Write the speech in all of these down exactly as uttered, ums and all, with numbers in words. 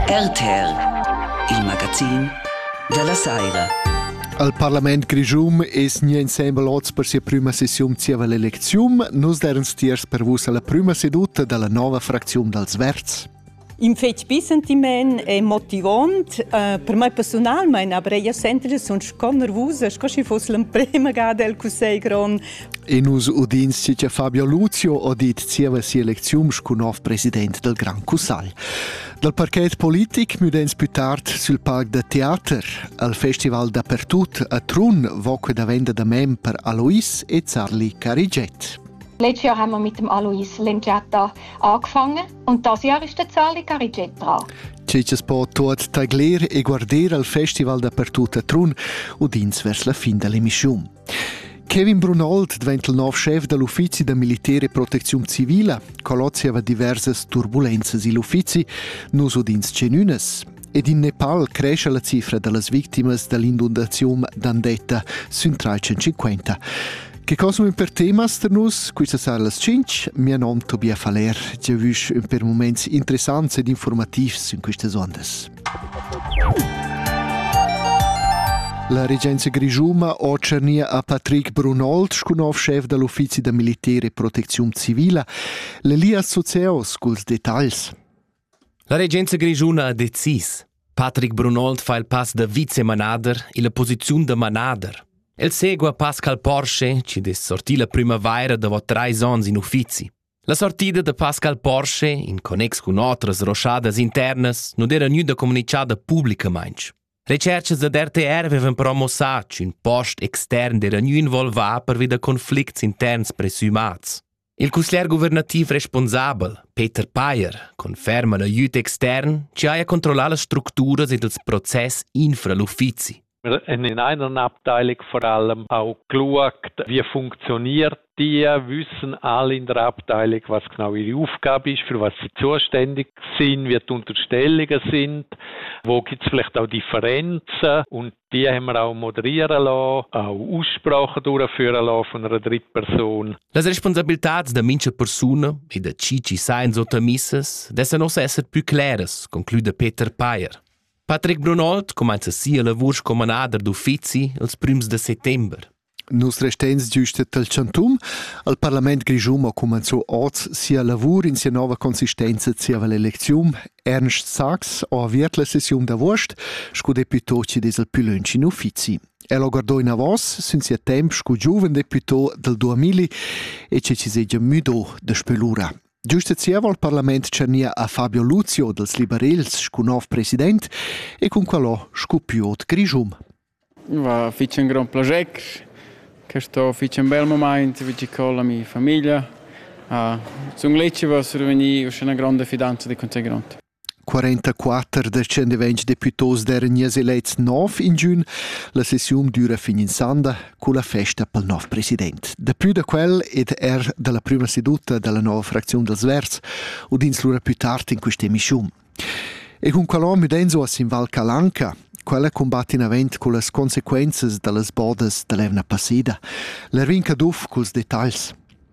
R T R, il magazin della Saira. Al Parlament Grischun es ni ensemble oz per sia prima sessiun zieva l'elezium, nus deren stiers per vus alla prima seduta della nova frazione dels Verts. Im fetg bi sentiment è motivant, uh, per me personalmente, aber io sento che sono sco nervosa, sco si fosse l'imprima gada del Cusei Gran. E nus udins cice Fabio Luzio odit zieva sia elezium sco nov president del Gran Cussagl. Dal parquet politic mudens più tard sul palc de teater, al festival d'Apertut a Trun, voce da venda da mem per Alois e Zarli Cariget. Letztes Jahr haben wir mit dem Alois Lenciata angefangen und dieses Jahr ist der Zarli Cariget dran. Cices po tot tagler e guarder al festival d'Apertut a Trun udins vers la fin dell'emission. Kevin Brunold diventa il nuovo chef dell'Ufficio de Militare e Protezione Civile, colozzi aveva diverse turbulenze in l'ufficio, nus udins cenünes. Ed in Nepal cresce la cifra delle vittime dell'inondazione d'Andetta su trecentocinquanta. Che cosa un per temas per nus? Questa sarà le cinque. Mio nome è Tobia Faler. Ci avviso un per momenti interessanti ed informativi in queste ondes. La Regenza Grischun ha cernia a Patrick Brunold, scunof chef dell'Ufficio de Militare e Protezione Civile. L'Elia Soceos, culs dettagls. La Regenza Grischun ha decis. Patrick Brunold fa il pass da vice-manader e la posizione de manader. El segua Pascal Porsche, ci des sortì la primavera dopo tre ans in uffici. La sortida de Pascal Porsche, in connex con otras rochadas internas, non era nuda comunicada publicamente. Recerches da R T R avevan però mossat un post extern d'era nu involva per vida conflicts interns presumats. Il consigliere governativ responsabel, Peter Payer, conferma l'aiut extern, ci ha a controllare le strutturas ed ils process infra l'uffici. Wir haben in einer Abteilung vor allem auch geschaut, wie funktioniert die, wissen alle in der Abteilung, was genau ihre Aufgabe ist, für was sie zuständig sind, wie die Unterstellungen sind, wo gibt es vielleicht auch Differenzen und die haben wir auch moderieren lassen, auch Aussprachen durchführen lassen von einer Drittperson. Las responsabilitats de mincha persona e de chi ci sain sotto missas dessen ossa esser più claras, conclude Peter Payer. Patrick Brunold comincia sia lavur come manader d'uffici els prims de settember. Nus restens giuste del Chantum, al Parlament Grischun ha començò oz sia lavur in sia nova consistenza sia l'elezium. Ernst Sachs ha aviat la sessione d'agost, sco deputò ci des al più lunch in uffici. Elo guardò in avos, sin sia temp sco giuven deputò del duemila e ci ci seggia müdo de spelura. Giusto zieva al Parlament cernia a Fabio Luzio dels Liberals, sco nov president, e con quello scopiot Grischun. Va fece un gran piacere, che sto fece un bel momento con la mia famiglia. Uh, sono lieto di venire con una grande fidanza di conseguenza. quarantaquattro decende venti deputos deren nies elets nov in giun. La sessione dura fin in sanda con la festa pel nov president. Da più da quel ed er della prima seduta della nova frazione dels Verts udins l'ora più tard in questa emissione. E con quello mi denso a Val Calanca, quella combatti in avent con le conseguenze delle bodes dell'evna passida. L'ervinca duf cos dettagls.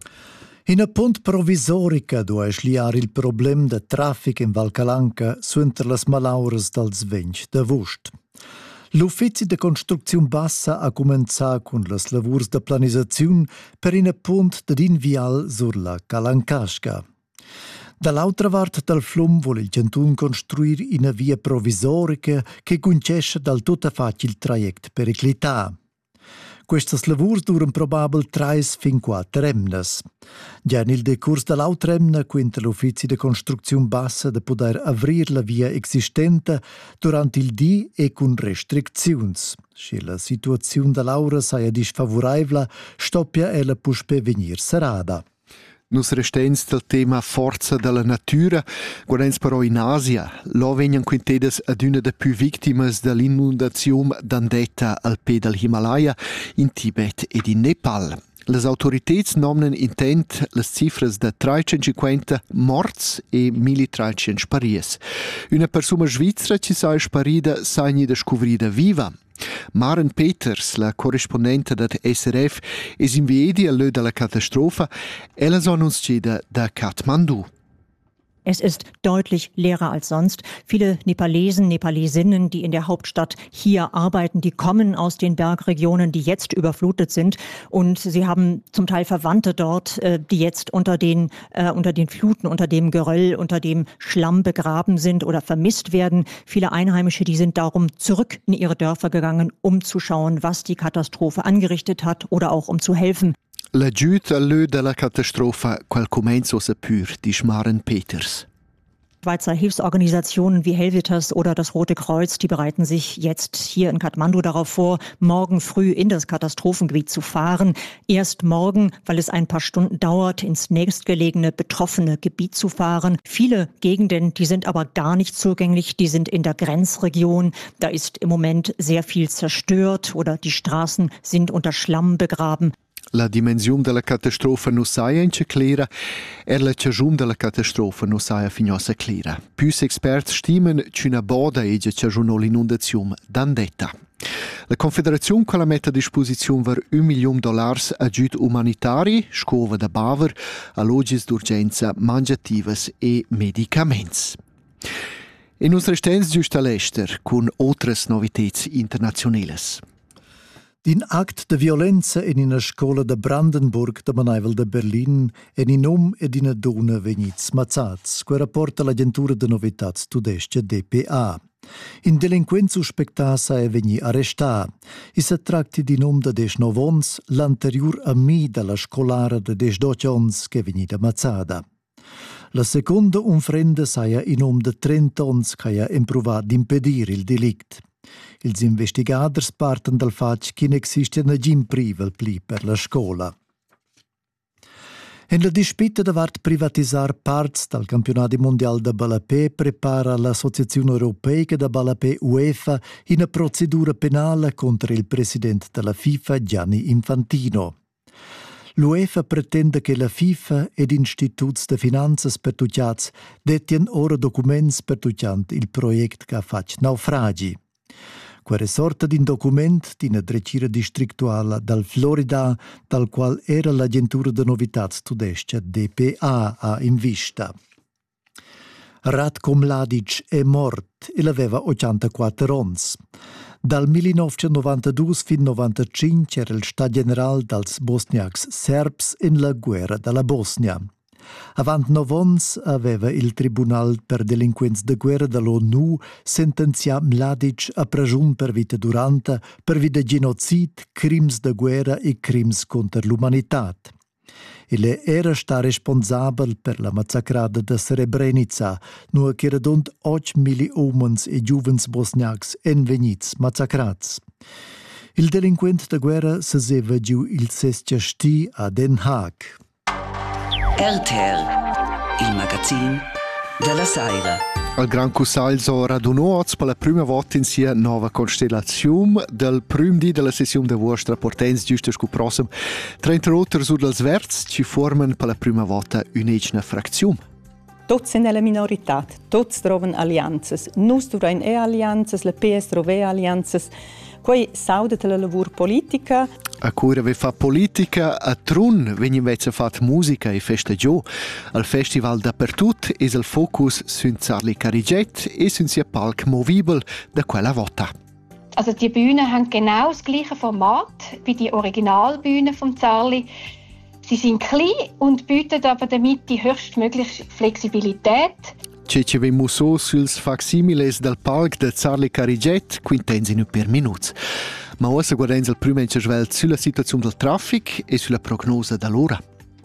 In a punt provisorica do a sliar il problem de traffic in Val Calanca suenter las malauras dels vents de vust. L'Uffici de Construcziun Bassa ha començat con las lavurs de planizaziun per in a punt de din vial sur la Calancasca. Dall'altra part del flum vuole il Gentun construir una via provisorica che concesce dal tutto facile traject periclità. Questas lavurs duran probabil trais fin quattro emnas. Già nel decurs dell'altra emna quinta l'Uffici de Construcziun Bassa de poder avrir la via existente durant il di e con restricziuns. Se la situazione dell'aura saia disfavorevole, stoppia ella puspe venir serada. Nus restens del tema forza della natura, guardens però in Asia, lo vengan quintedes ad una de più victimes dell'inundazione d'Andetta al pe del Himalaya, in Tibet ed in Nepal. Les autoritats nomnen intent les cifres de trecentocinquanta morts e milletrecento sparies. Una persona svizzera ci sa sparida sagni descovrida viva. Maren Peters, la corrispondente del S R F, es inviedi all'ö della catastrofa e la sono uscita da Kathmandu. Es ist deutlich leerer als sonst. Viele Nepalesen, Nepalesinnen, die in der Hauptstadt hier arbeiten, die kommen aus den Bergregionen, die jetzt überflutet sind. Und sie haben zum Teil Verwandte dort, die jetzt unter den, äh, unter den Fluten, unter dem Geröll, unter dem Schlamm begraben sind oder vermisst werden. Viele Einheimische, die sind darum zurück in ihre Dörfer gegangen, um zu schauen, was die Katastrophe angerichtet hat oder auch um zu helfen. La giut all'ö della catastrofa quel comenzo sa pür, di Maren Peters. Schweizer Hilfsorganisationen wie Helvetas oder das Rote Kreuz, die bereiten sich jetzt hier in Kathmandu darauf vor, morgen früh in das Katastrophengebiet zu fahren. Erst morgen, weil es ein paar Stunden dauert, ins nächstgelegene betroffene Gebiet zu fahren. Viele Gegenden, die sind aber gar nicht zugänglich, die sind in der Grenzregion. Da ist im Moment sehr viel zerstört oder die Straßen sind unter Schlamm begraben. La dimensiun della catastrofa non saja in clara, er la ciagiun della catastrofa non saja fignosa clara. Pius experts stimen c'una boda e già ciagiunò l'inundazione d'andetta. La Confederazione quella mette a disposizione per un milione di dollari aggiut umanitari, scova da baver, alloggi d'urgenza, mangiativas e medicaments. E nos restens giusto all'ester con otras novitets internazionales. Din akt de violenza in una scola de Brandenburg de Manaivel de Berlin en in om ed in a dona vegnits mazzats, que rapporta l'agentura de novitats tudestia D P A. In delinquent suspectar sa e vegni arrestar. I se tracti di nom de des novons, l'anterior ami de la scolara de des docions che vegni da mazzada. La seconda unfrenda saia in nom de trentons che ha improvato d'impedir il delict. Ils investigaders parten dal fatg che non esiste negin privel pli per la scola. En la dispita davart privatisar parts dal campionato mondiale da Balapé prepara l'Associazione Europea da Balapé UEFA in una procedura penale contro il presidente della FIFA Gianni Infantino. L'UEFA pretende che la FIFA ed istituts de finanzas pertucciats detien ora documents pertucciant il proiect che fac naufragi. Quare sorta di un document di una drecira districtuala dal Florida, dal qual era l'agentura de novitats tudestia D P A a in vista. Ratko Mladic è mort e aveva ottantaquattro ans. Dal millenovecentonovantadue fin novantacinque era il sta general dels bosniacs serbs in la guerra della Bosnia. Avant novons aveva il Tribunal per delinquenza de guerra dell'ONU sentenziat Mladic a pregiun per vita duranta per vita genocid, crims de guerra e crims contra l'umanitat. Il era sta responsabel per la massacrada de Srebrenica, nua che redont otto mili umans e giuvens bosniacs envenits massacrats. Il delinquent de guerra se seva giu il sestia sti a Den Haag. R T L, il magazin della Saira. Il Gran Cussalzo radunò oggi per la prima volta in sia nuova constellazione del primo dì della sessione della vostra portenza giusto scu prossimo. trenta otto sur dels verts ci formano per la prima volta un'egna frazione. Tutti sono nella minorità, tutti trovano alleanze. Noi troviamo e alleanze, la P S trova alleanze. Poi saudet la lavur politica. A cura ve fa politica, a Trun vegni invece fat musica e festeggio. Al festival dappertut es il focus sun Zarli Cariget e sun sia palc movibel da quella volta. Also die Bühnen haben genau das gleiche Format wie die Originalbühnen vom Zarli. Sie sind klein und bieten aber damit die höchstmögliche Flexibilität. Ce ci vemo so suls facsimiles del palc de Zarli Cariget, quintenzi nu per minuts. Ma ora guardens il primo intervento sulla situazione del traffico e sulla prognosi dell'ora.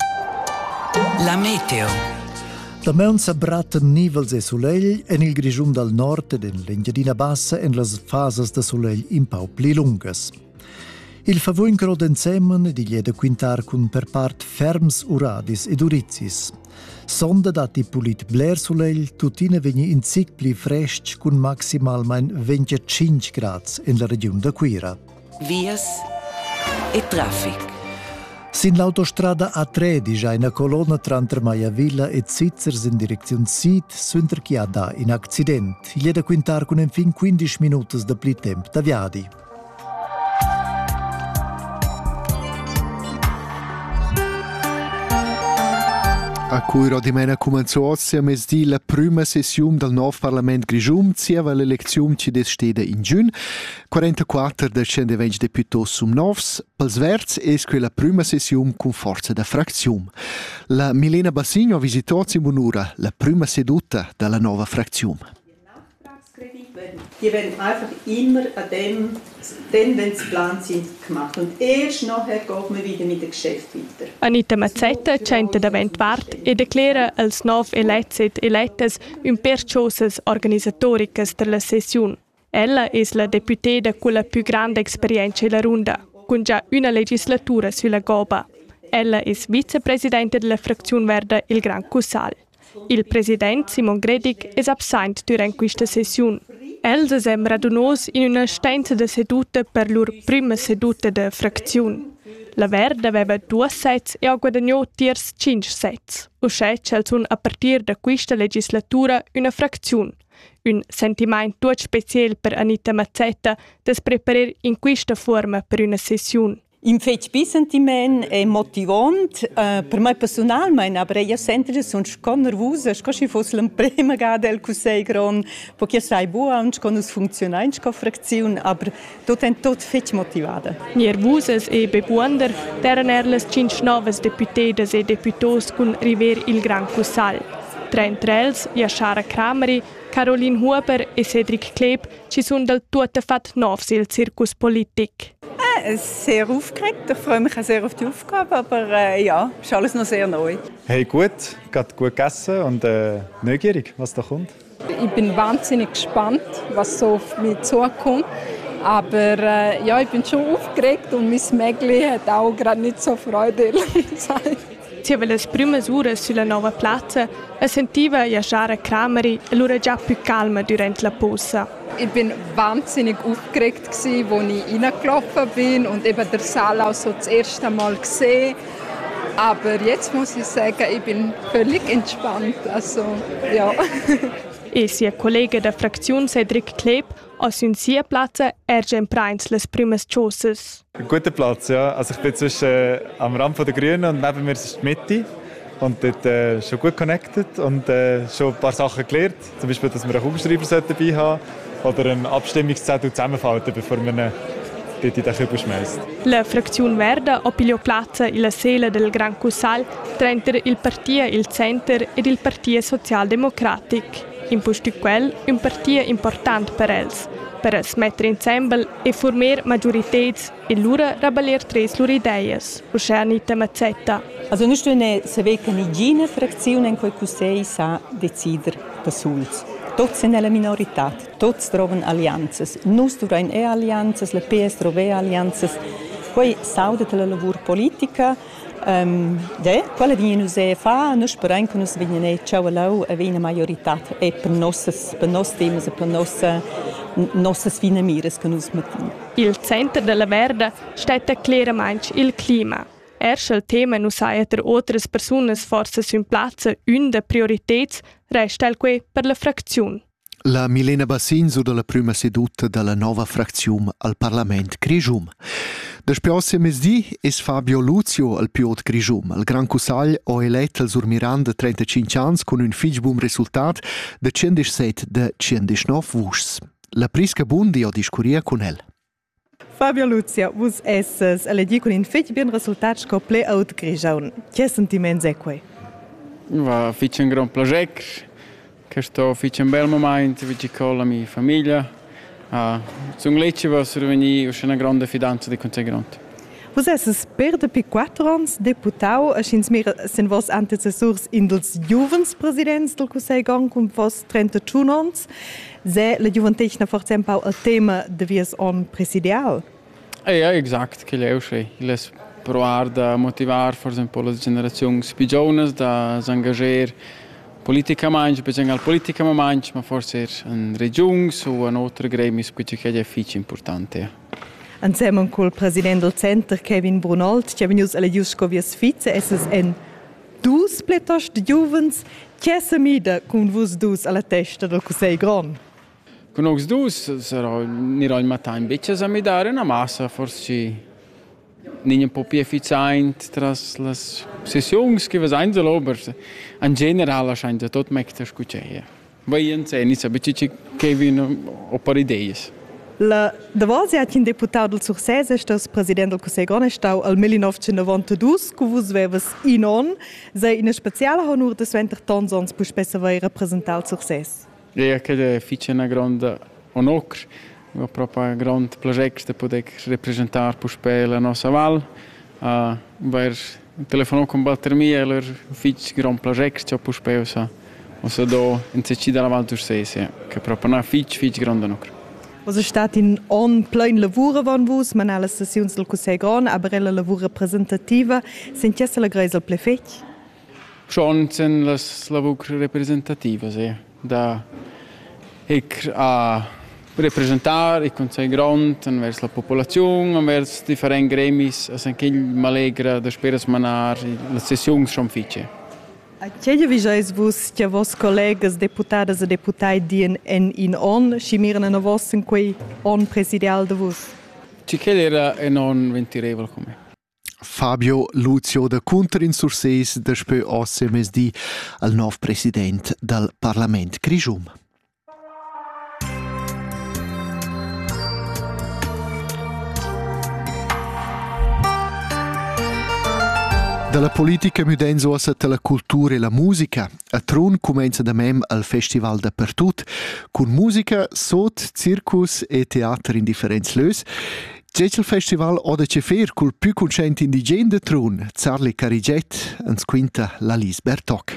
La meteo. Da meun s'abbratten nivels e solegl en il grigiun dal nord ed en l'Engiadina bassa en las fases de solegl in pau pli lungas. Il favoin crod ensemen ed il da quintar cun per part ferms uradis ed urizis. Sonda dati pulit bler solegl, tutina vegni in zic pli fresc cun maximal mein venticinque grads in la region da Quira. Vias e traffic. Sin l'autostrada A tredici ha una colonna tra Maiavilla e Zizzers in direzione sud, s'interchiada in accident. Il è da quintar con fin quindici minuti da pli temp da viadi. A cui rodimena comenzuozia mesdì la prima sessione del nuovo Parlament Grischun, sieva l'elezione ci desteda in giugno, quarantaquattro del centoventi deputos sum novs, pels verts es quella prima sessione con forza da frazione. La Milena Bassigno ha visitato in buon'ora la prima seduta della nuova frazione. Die werden einfach immer an dem, dann, wenn sie geplant sind, gemacht. Und erst nachher geht man wieder mit dem Geschäft weiter. Anita Mazzetta centa davent vart e declara als nov elets et elettas un perciosas organisatoricas per la sessione. Ella es la deputeda con la più grande esperienza in la runda, con già una legislatura sulla goba. Ella es vicepresidente della frazione verde Il Gran Cussal. Il presidente Simon Gredig es absent durante questa sessione. Els sem radunos in una stenza de seduta per lur prima seduta de frazione. La Verde aveva due sets e ha guadagnato tiers cinque sets. Uscetch els un a partir da questa legislatura una frazione. Un sentimento tutto speciale per Anita Mazzetta da preparar in questa forma per una sessione. Im fetch bis sentiment è motivant uh, per me personalmente, aber io sento che sono con nervosa, sco ci fosse la prima gada del Cusei Gran, perché sai buona und con us funziona in sco frazione, aber tot en tot fetch motivada. Nervosas e bebuonder deran er las cinque novas deputedas e deputos con river il Gran Cussal. Tre entre els, Yashara Krameri, Caroline Huber e Cedric Kleb, ci sono del tutto fat novs il circus politik. Äh, sehr aufgeregt. Ich freue mich auch sehr auf die Aufgabe, aber äh, ja, ist alles noch sehr neu. Hey, gut, gerade gut gegessen und äh, neugierig, was da kommt. Ich bin wahnsinnig gespannt, was so auf mich zukommt. Aber äh, ja, ich bin schon aufgeregt und mein Mägli hat auch gerade nicht so Freude, ehrlich gesagt. Sieva le prime ore sulla nuova piazza e sentiva Yashara Krameri allora già più calma durante la pausa. Ich bin wahnsinnig aufgeregt, als ich reingelaufen bin und eben den Saal auch so das erste Mal gesehen. Aber jetzt muss ich sagen, ich bin völlig entspannt. Also, ja. E sia collega da frazione Cedric Kleb aus un sia Platz ergen preins les primes Chosses. Ein guter Platz, ja. Also ich bin zwischen äh, am Rand der Grünen und neben mir ist die Mitte. Und dort äh, schon gut connected und äh, schon ein paar Sachen gelernt. Zum Beispiel, dass wir einen Kugelschreiber dabei haben oder einen Abstimmungszettel zusammenfalten, bevor man ihn dort in den Kübel schmeißt. La frazione Verde ha pigliato piazza in la sala del Gran Cussal tra il Partito Il Center ed il Partito Socialdemocratic. In posto quel, un partito importante per els, per es mettere insieme e formare maggiorità e loro rabelliare tre loro idee, usce Anita Mazzetta. Also non stune se veca nigina frazione in cui Cusei sa decider da suls. Tots sind nella minorità, tots troven allianzas. Nus durein e allianzas, la P S trove allianzas. Poi saudet la lavur politica. Um, de, quella di nus e fa, nus sperain che nus vignen ciao lau a vina majorità e per nossas, per nos temas e per nossa, nossas vinamires che nus metin. Il centro della Verde steht claramente il clima. Erst il tema nus ha ter otras personas forse sun platza un de prioritets resta el que per la frazione. La Milena Bassin della prima seduta della nuova frazione al Parlament Grischun. Da spiossi mesdì es Fabio Luzio al Piot Grischun. Al Gran Cussal ha eletto al Surmiranda trentacinque anni con un figlio buon risultato de centosette de centonove vuschs. La Prisca Bundi ha discuria con el. Fabio Luzio, vos esses alle di con un figlio buon risultato scople out Grischun. Che sentimenti è qui? Va fitch un gran progetto. Che sto fitch un bel momento con la mia famiglia. Ah, sono glitch was veni us una grande fidanza di consegrante. Vos esses per de pi quattro ans deputau, a schins mir sind vos antecessors in dels juvens presidents del Cusei Gang con vos trentacinque ans. Se la juventechna for exempel il tema de vies on presidial. Eh, ja, exakt, che leu sei. Les provar da motivar, for esempio, le generazioni più giovani da s'engager politicamente, bisogna al politicamente, ma forse in regioni o in altri gremi, perché è difficile importante. Insieme con il presidente del Center, Kevin Brunold, che è venuto alle Jusco vies vice, es es en dus pletos de juvens, che se mida con vos dus alla testa del Cusei Gran. Con os dus sarà nirò il mattino, invece a mi dare una massa, forse Nicht ein po più efficient tras las sessions che was einzel aber in general scheint tot mekter scuccia. Vai in se ni sabe ci Kevin o par ideas. La davos ha un deputato del Surses è stato presidente del Consiglio Grande stato al millenovecentonovantadue che vos vevas in on sei in speciale honor de sventer tonsons pu spessa vai rappresentare il Surses. Ja, che fice una grande onor. Ho proprio un grande progetto da poter rappresentare per la nostra Val. Uh, per telefono con Baltermia, è un grande progetto per spiegare se o do in C della Val d'Urses, che è proprio una fiche, fiche grande onor. Vos è stato in on plein lavoro van vos, man alle sessioni del Consiglio Grande, aber la lavoro rappresentativa, sentisse la greisa al plefec? Schon sind las lavoro rappresentativa, sì. Da ich a uh, representare il Consiglio Grande verso la popolazione, verso differenti gremi, anche il malegra da speras manar, la sessione schon fiche. Che vigeis vos che vos collegas deputadas e deputai dien en in on, schimiren a vos in quei on presidial de vos? Ci che era en on ventirevole come. Fabio Luzio da Cunter in Surses, despö O S M S D al nov president del Parlament Grischun. Dalla politica müden uossa la cultura e la musica. A Trun comenza da mem al Festival Dapertut, con musica, sot, circus e teater in differents lös. C'è il festival Oda Cefer col più concento indigen de Trun, Zarli Cariget, ans quinta la Lis Bertoc.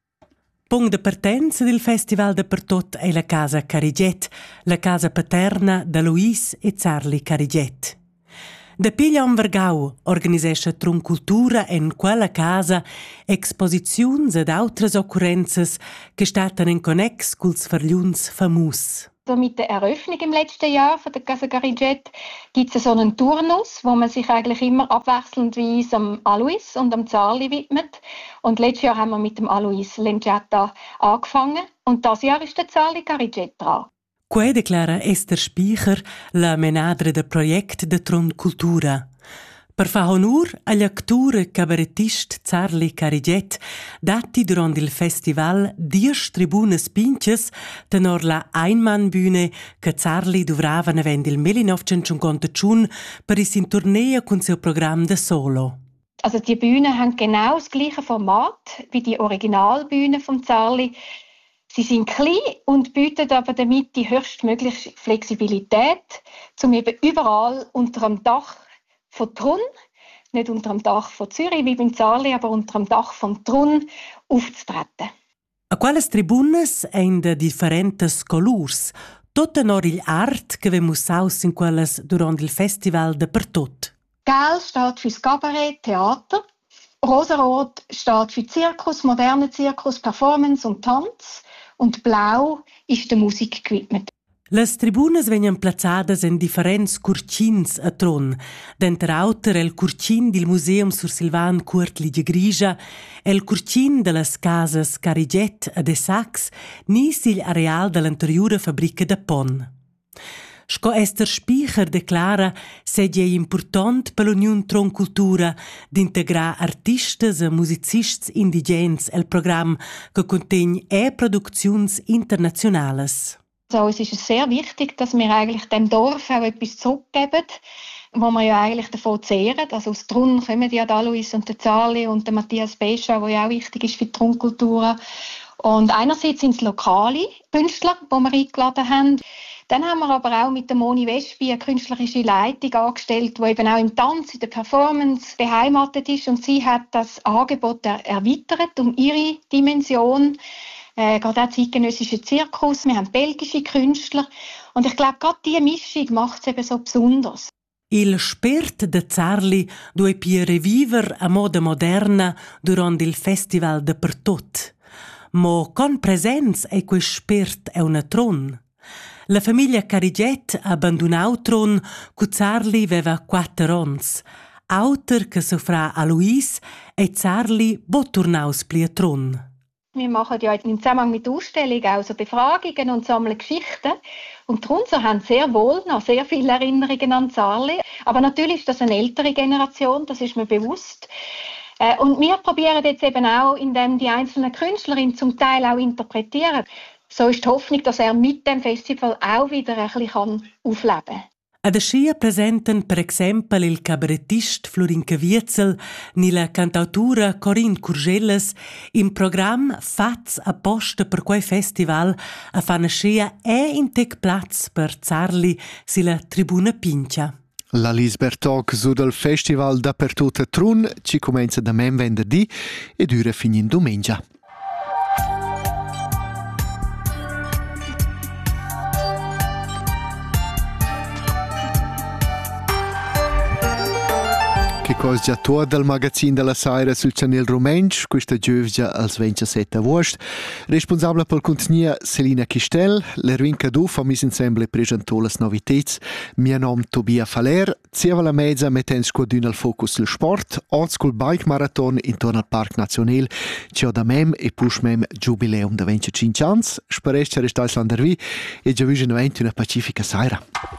Punct de partenza del Festival Dapertut è la casa Cariget, la casa paterna da Luis e Zarli Cariget. Da Piglion Vergau organisesce Trun Cultura in quella casa exposizions ed altres occurrenzas che staten in connex culs vergliuns famus. So mit der Eröffnung im letzten Jahr von der Casa Cariget gibt es so einen Turnus, wo man sich eigentlich immer abwechselndweise am Alois und am Zarli widmet. Und letztes Jahr haben wir mit dem Alois Lenciata angefangen und das Jahr ist der Zarli Cariget dran. Quei declara Esther Speicher, la menadra del project de Trun Cultura. Per fa onur agli actori cabarettist Zarli Cariget, dati durant il festival dies tribunes pinches tenor la Einmannbühne che Zarli dovravan avend il millenovecentocinquantaun per is in tournea con seu programm de solo. Also die Bühnen haben genau das gleiche Format wie die Originalbühne vom Zarli. Sie sind klein und bieten aber damit die höchstmögliche Flexibilität, um eben überall unter dem Dach von Trun, nicht unter dem Dach von Zürich wie beim Zarli, aber unter dem Dach von Trun aufzutreten. A quales tribunas ein de differentes colors, tutta nor il art che vemus aus in quelles durant il festival Dapertut. Gel steht fürs Kabarett, Theater. Rosarot steht für Zirkus, moderne Zirkus, Performance und Tanz. Und blau ist der Musik gewidmet. Las tribunas vengan plazadas en differents curcins a Trun. D'enter auter el curcin del Museum sur Silvan Curt Ligia Grigia, el curcin de las casas Cariget a de Sax, ni sil areal de l'anteriura fabrica de Pon. Sco Esther Speicher declara segie important per l'Union Trun Cultura d'integrar artistas e musicists indigens el program che contegn e produczions internationales. So, es ist sehr wichtig, dass wir eigentlich dem Dorf auch etwas zurückgeben, wo wir ja eigentlich davon zehren. Also aus Trun kommen ja der Alois und der Zarli und der Matthias Bescha, der ja auch wichtig ist für die Trunkultur. Und einerseits sind es lokale Künstler, die wir eingeladen haben. Dann haben wir aber auch mit der Moni Westby eine künstlerische Leitung angestellt, die eben auch im Tanz, in der Performance beheimatet ist. Und sie hat das Angebot er- erweitert um ihre Dimension. Äh, gerade auch zeitgenössische Zirkus, wir haben belgische Künstler. Und ich glaube, gerade diese Mischung macht es eben so besonders. Il spert de Zarli due pia reviver a moda moderna durant il festival Dapertut. Mo con presenz e quel spert è una Trun. La famiglia Cariget ha abbandonato Trun, cu Zarli aveva quattro ans. Auter che soffra a Luis e Zarli bo tornaus pli a Trun. Wir machen ja im Zusammenhang mit der Ausstellung auch so Befragungen und sammeln Geschichten. Und die Runzer haben sehr wohl noch sehr viele Erinnerungen an Zarli. Aber natürlich ist das eine ältere Generation, das ist mir bewusst. Und wir probieren jetzt eben auch, indem die einzelnen Künstlerinnen zum Teil auch interpretieren. So ist die Hoffnung, dass er mit dem Festival auch wieder ein bisschen aufleben kann. Ad ascia presenten per exempel il cabarettist Florin Caviezel ni la cantautura Corinne Curgelles im Programm Fats apposta per quei festival a fa nascia è in tec plaz per Zarli si la Tribuna Pincia. La Lisbertog su del Festival d'Apertura Trun ci comincia da mem venerdì e dura fin in domenica. Che cosa già tua dal magazin della Saira sul Channel Romensch, questa giovgia als ventisette agosto. Responsabile per il contenuto Selina Chistel, l'Erwin Cadu fa mis insieme presentò le novità. Mio nome Tobia Faler, zieva la mezza mettendo squadrino al focus sul sport, oggi col bike marathon intorno al Parc Nazionale, c'è da mem e push mem jubileum da venticinque anni. Spereste restais l'andervi e già vision una pacifica Saira.